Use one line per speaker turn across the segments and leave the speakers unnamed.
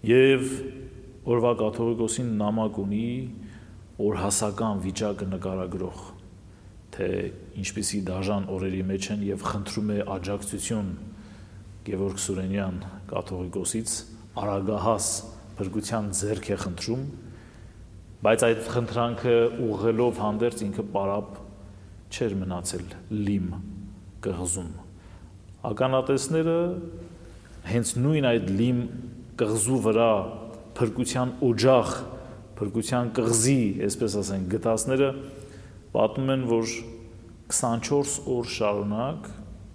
Եվ օրվա կաթողիկոսին նամակ ունի օրհասական վիճակը նկարագրող, թե ինչպիսի դաժան օրերի մեջ են եւ խնդրում է աջակցություն Գևորգ Սուրենյան կաթողիկոսից արագահաս փրկության ձեռք է խնդրում, բայց այդ խնդրանքը ուղղելով հանդերձ ինքը պարապ չէր մնացել լիմ կղզում։ Ականատեսները հենց նույն այդ լիմ կղզու վրա փրկության օջախ, փրկության կղզի, այսպես ասենք, գտածները պատմում են, որ 24 օր շարունակ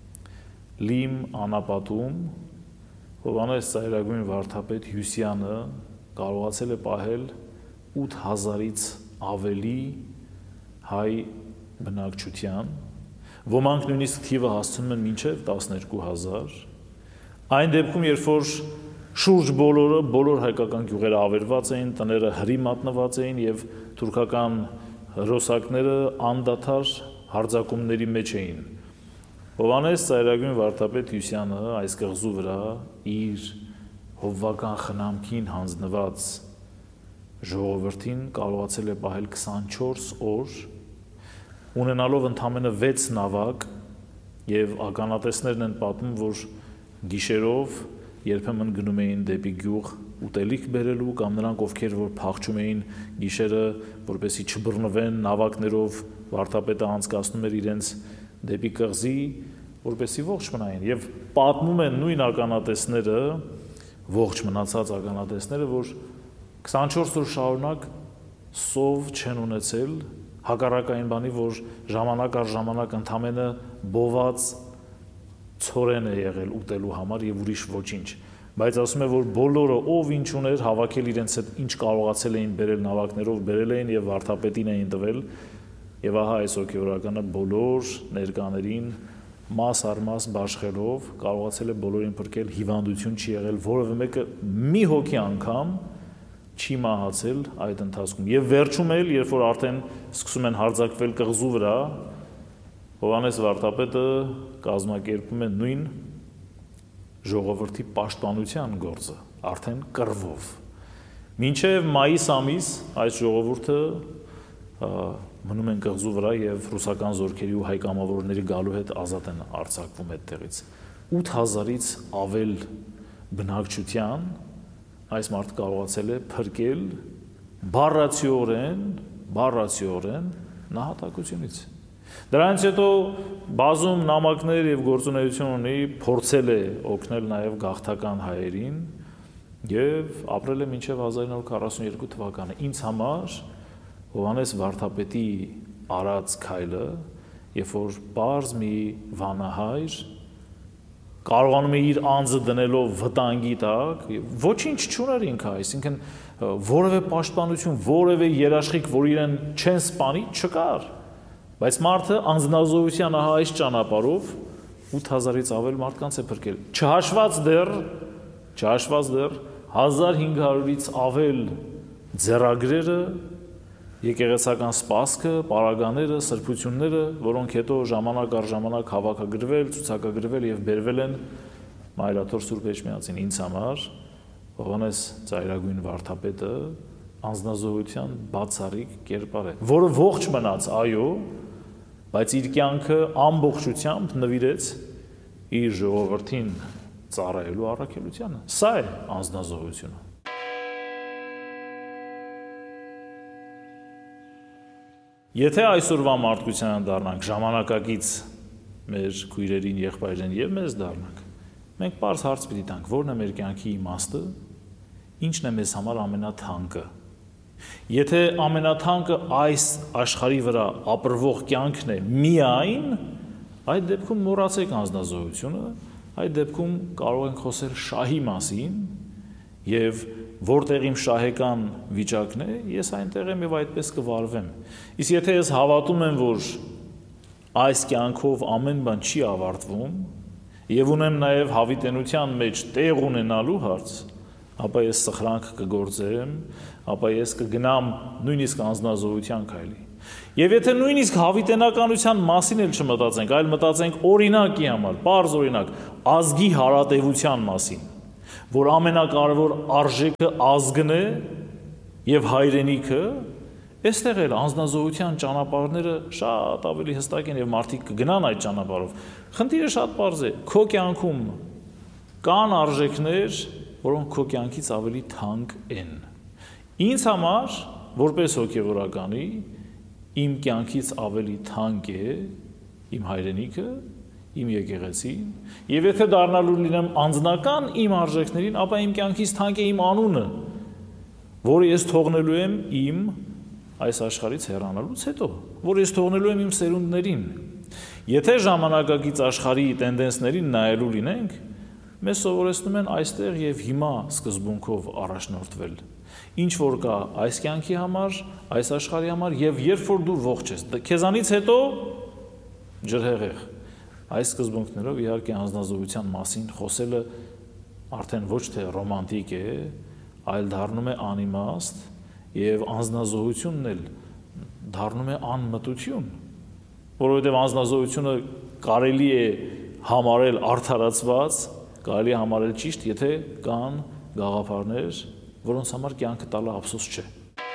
լիմ անապատում Հովհաննես Ծայրագույն վարդապետ Հյուսյանը կարողացել է պահել 8000-ից ավելի հայ բնակչության, ոմանք նույնիսկ թիվը հասցնում են մինչև 12000, այն դեպքում, երբ որ շուրջ բոլոր հայկական գյուղերը ավերված էին, տները հրի մատնված էին եւ թուրքական հրոսակները անդադար հարձակումների մեջ էին։ Հովհաննես Ծայրագույն վարդապետ Հյուսյանը այս կղզու վրա իր հովվական խնամքին հանձնված ժողովրդին կարողացել է պահել 24 օր, ունենալով ընդամենը 6 նավակ, եւ ականատեսներն են պատմում, որ գիշերով երբեմն գնում էին դեպի գյուղ ուտելիք բերելու կամ նրանք, ովքեր որ փախչում էին գիշերը, որպեսզի չբռնվեն նավակներով, վարդապետը անցկացնում էր իրենց դեպի կղզի, որպեսզի ողջ մնային։ Եվ պատմում են նույն ականատեսները, ողջ մնացած ականատեսները, որ 24 օր շարունակ սով չեն ունեցել, հակառակային բանի, որ ժամանակ առ ժամանակ ընդամենը բոված ցորեն է եղել ուտելու համար եւ ուրիշ ոչինչ, բայց ասում է, որ բոլորը ով ինչ ուներ, հավաքել իրենց հետ ինչ կարողացել էին բերել նավակներով, բերել էին եւ վարդապետին էին տվել, եւ ահա այս հոգեորականը բոլոր ներկաներին մաս առ մաս բաշխելով կարողացել է բոլորին փրկել, հիվանդություն չի եղել, որևէ մեկը մի հոգի անգամ չի մահացել այդ ընթացքում։ Եվ վերջում էլ, երբ որ արդեն սկսում են հարձակվել կղզու վրա, Հովհաննես վարդապետը կազմակերպում է նույն ժողովրդի պաշտպանության գործը, արդեն կռվով։ Մինչև մայիս ամիս այս ժողովուրդը մնում են կղզու վրա եւ ռուսական զորքերի ու հայ կամավորների գալու հետ ազատ են արձակվում այդտեղից։ 8000-ից ավել բնակչության այս մարդը կարողացել է փրկել բառացիորեն նահատակությունից։ Դրանից հետո բազում նամակներ եւ գործունեություն ունի, փորձել է օգնել նաեւ գաղթական հայերին եւ ապրել է մինչեւ 1942 թվականը։ Ինձ համար Հովհաննես վարդապետի արած քայլը, երբ որ բարձ մի վանահայր կարողանում է իր անձը դնելով վտանգի տակ, ոչինչ չուներ ինքը, այսինքն որևէ պաշտպանություն, որևէ երաշխիք, որ իրեն չեն սպանի, չկար։ Բայց մարդը անձնազոհության ահա այս ճանապարհով 8000-ից ավել մարդկանց է փրկել։ Չհաշված դեռ 1500-ից ավել ձեռագրերը, եկեղեցական սպասքը, պարագաները, սրբությունները, որոնք հետո ժամանակ առ ժամանակ հավաքագրվել, ցուցակագրվել եւ բերվել են Մայրաթոր Սուրբ Էջմիածին։ Ինձ համար Հովհաննես Ծայրագույն վարդապետը անձնազոհության բացառիկ կերպար է, որը ողջ մնաց, այո, բայց իր կյանքը ամբողջությամբ նվիրեց իր ժողովրդին ծառայելու առաքելությանը։ Սա է անձնազոհությունը։ Եթե այսօրվա մարդկությանը դառնանք ժամանակակից մեր քույրերին, եղբայրերին եւ մեզ դառնանք, մենք պարզ հարց պիտի տանք, ո՞րն է մեր կյանքի իմաստը, ինչն է մեզ համար ամենաթանկը։ Եթե ամենաթանկը այս աշխարհի վրա ապրվող կյանքն է միայն, այդ դեպքում մոռացեք անձնազոհությունը, այդ դեպքում կարող ենք խոսել շահի մասին եւ որտեղ իմ շահեկան վիճակն է, ես այնտեղ եմ եւ այդպես կվարվեմ։ Իսկ եթե ես հավատում եմ, որ այս կյանքով ամեն բան չի ավարտվում եւ ունեմ նաեւ հավիտենության մեջ տեղ ունենալու հարց, ապա ես սխրանք կգործեմ, ապա ես կգնամ նույնիսկ անձնազոհության քայլի։ Եվ եթե նույնիսկ հավիտենականության մասին էլ չմտածենք, այլ մտածենք օրինակի համար, պարզ օրինակ, ազգի հարատևության մասին, որ ամենակարևոր արժեքը ազգն է եւ հայրենիքը, այստեղ էլ անձնազոհության ճանապարհները շատ ավելի հստակ են եւ մարդիկ կգնան այդ ճանապարհով։ Խնդիրը շատ պարզ է, քո կյանքում կան արժեքներ, որոնք քո կյանքից ավելի թանկ են։ Ինձ համար, որպես հոգեվորականի, իմ կյանքից ավելի թանկ է իմ հայրենիքը, իմ եկեղեցին, եւ եթե դառնալու լինեմ անձնական իմ արժեքներին, ապա իմ կյանքից թանկ է իմ անունը, որը ես թողնելու եմ իմ այս աշխարհից հեռանալուց հետո, որ ես թողնելու եմ իմ սերունդներին։ Եթե ժամանակակից աշխարհի տենդենսներին նայելու լինենք, մեզ սովորեցնում են այստեղ եւ հիմա սկզբունքով առաջնորդվել։ Ինչ որ կա այս կյանքի համար, այս աշխարհի համար եւ երբ որ դու ողջ ես, քեզանից հետո ջրհեղեղ։ Այս սկզբունքներով իհարկե անձնազոհության մասին խոսելը արդեն ոչ թե ռոմանտիկ է, այլ դառնում է անիմաստ եւ անձնազոհությունն էլ դառնում է անմտություն, որովհետեւ անձնազոհությունը կարելի է համարել արդարացված, կարելի է համարել ճիշտ, եթե կան գաղափարներ, որոնց համար կյանքը տալը ափսոս չէ։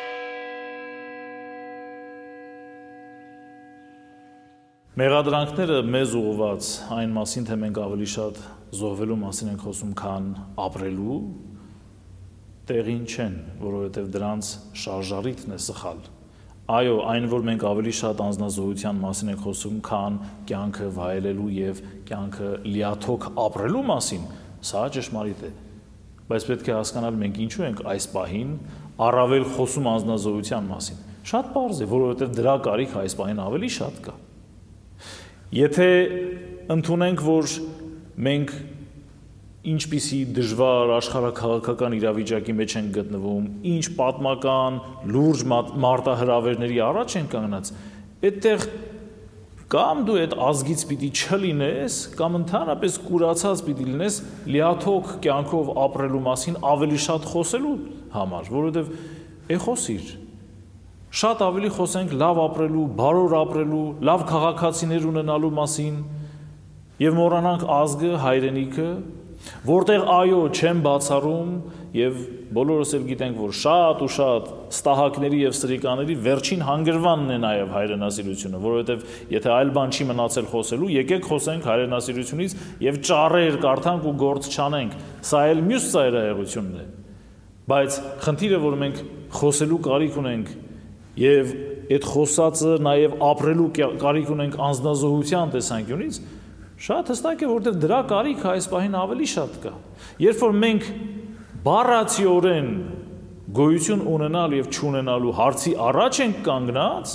Մեղադրանքները մեզ ուղղված այն մասին, թե մենք ավելի շատ զոհվելու մասին ենք խոսում, քան ապրելու, տեղին չեն, որովհետև դրանց շարժառիթն է սխալ։ Այո, այն, որ մենք ավելի շատ անձնազոհության մասին ենք խոսում, քան կյանքը վայելելու եւ կյանքը լիաթոք ապրելու մասին, սա ճշմարիտ է։ Բայց պետք է հասկանալ մենք ինչու ենք այս պահին առավել խոսում անձնազոհության մասին։ Շատ պարզ է, որովհետև դրա կարիքը այս պահին ավելի շատ կա։ Եթե ընդունենք, որ մենք ինչպիսի դժվար աշխարհաքաղաքական իրավիճակի մեջ են գտնվում, ինչ պատմական լուրջ մարտահրավերների առաջ են կանգնած, այդտեղ կամ դու այդ ազգից պիտի չլինես, կամ ընդհանրապես կուրացած պիտի լինես լիաթոք կյանքով ապրելու մասին ավելի շատ խոսելու համար, որովհետև խոսիր, շատ ավելի խոսենք լավ ապրելու, բարոր ապրելու, լավ քաղաքացիներ ունենալու մասին եւ մոռանանք ազգը, հայրենիքը, որտեղ այո չեմ բացառում եւ բոլորս էլ գիտենք, որ շատ ու շատ ստահակների եւ սրիկաների վերջին հանգրվանն է նաեւ հայրենասիրությունը, որովհետեւ եթե այլ բան չի մնացել խոսելու, եկեք խոսենք հայրենասիրությունից եւ ճառեր կարդանք ու գործ չանենք։ Սա էլ մյուս ծայրահեղությունն է։ Բայց խնդիրը, որ մենք խոսելու կարիք ունենք եւ այդ խոսածը նաեւ ապրելու կարիք ունենք անձնազոհության տեսանկյունից, շատ հստակ է, որտեղ դրա կարիքը այս պահին ավելի շատ կա։ Երբ որ մենք բառացիորեն գոյություն ունենալ եւ չունենալու հարցի առաջ ենք կանգնած,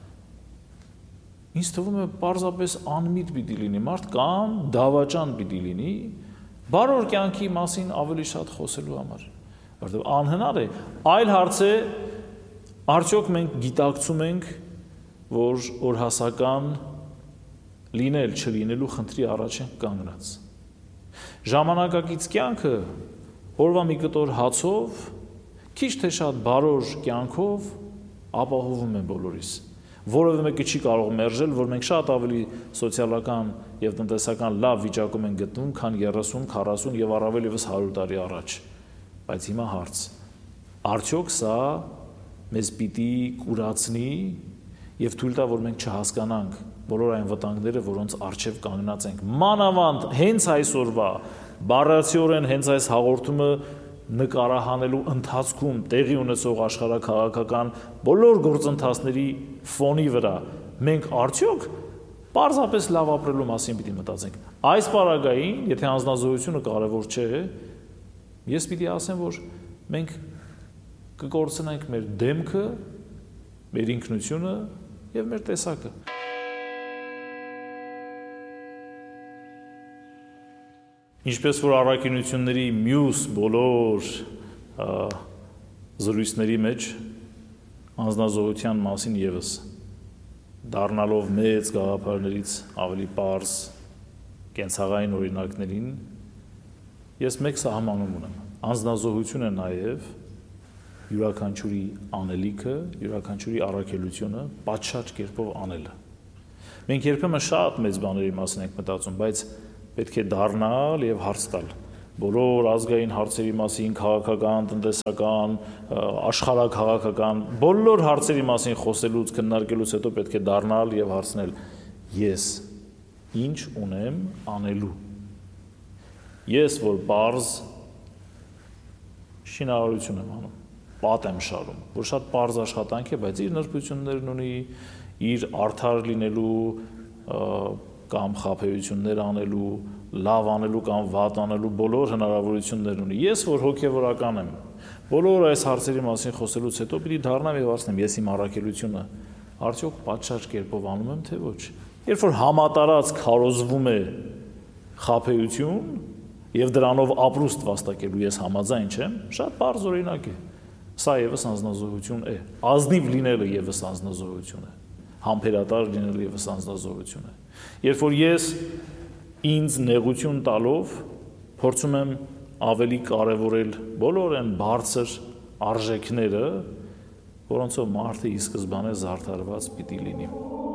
ինձ թվում է պարզապես անմիտ պիտի լինի մարդ կամ դավաճան պիտի լինի բարոր կյանքի մասին ավելի շատ խոսելու համար, որտեղ անհնար է։ Այլ հարց է, արդյոք մենք գիտակցում ենք, որ օրհասական լինել չլինելու խնդրի առաջ ենք կանգնած։ Ժամանակակից կյանքը օրվա մի կտոր հացով, քիչ թե շատ բարոր կյանքով ապահովում է բոլորիս։ Որևէ մեկը չի կարող մերժել, որ մենք շատ ավելի սոցիալական եւ տնտեսական լավ վիճակում ենք գտնվում, քան 30, 40 եւ առավել եւս 100 տարի առաջ։ Բայց հիմա հարց. արդյոք սա մեզ պիտի կուրացնի եւ թույլ տա, որ մենք չհասկանանք բոլոր այն վտանգները, որոնց առջև կանգնած ենք։ Մանավանդ հենց այսօրվա բառացիորեն հենց այս հաղորդումը նկարահանելու ընթացքում տեղի ունեցող աշխարհաքաղաքական բոլոր գործընթացների ֆոնի վրա մենք արդյոք պարզապես լավ ապրելու մասին պիտի մտածենք։ Այս պարագային, եթե անձնազոհությունը կարևոր չէ, ես պիտի ասեմ, որ մենք կկորցնենք մեր դեմքը, մեր ինքնությունը եւ մեր տեսակը։ Ինչպես որ առաքինությունների մյուս բոլոր զրույցների մեջ անձնազոհության մասին եւս դառնալով մեծ գաղափարներից ավելի պարզ կենցաղային օրինակներին, ես մեկ սահմանում ունեմ։ Անձնազոհությունը նաեւ յուրաքանչյուրի անելիքը, յուրաքանչյուրի առաքելությունը պատշաճ կերպով անելը։ Մենք երբեմն շատ մեծ բաների մասին ենք մտածում, բայց պետք է դառնալ եւ հարց տալ։ բոլոր ազգային հարցերի մասին, քաղաքական, տնտեսական, աշխարհաքաղաքական, բոլոր հարցերի մասին խոսելուց, քննարկելուց հետո պետք է դառնալ եւ հարցնել. ես ինչ ունեմ անելու։ Ես որ պարզ շինարարություն եմ անում, պատ եմ շարում, որ շատ պարզ աշխատանք է, բայց իր նրբություններն ունի, իր արդար լինելու կամ խաբեություններ անելու, լավ անելու կամ վատ անելու բոլոր հնարավորություններ ունի։ Ես որ հոգևորական եմ, բոլոր այս հարցերի մասին խոսելուց հետո պիտի դառնամ եւ ասեմ, ես իմ առաքելությունը արդյոք պատշաճ կերպով անում եմ, թե ոչ։ Երբ որ համատարած քարոզվում է խաբեություն եւ դրանով ապրուստ վաստակելու ես համաձայն չեմ, շատ բարձ օրինակ է։ Սա եւս անձնազոհություն է։ Ազնիվ լինելը եւս անձնազոհություն է։ Համբերատար լինելը եւս անձնազոհություն է։ Երբ որ ես ինձ նեղություն տալով փորձում եմ ավելի կարևորել բոլոր այն բարձր արժեքները, որոնցով մարդը ի սկզբանե զարդարված պիտի լինի։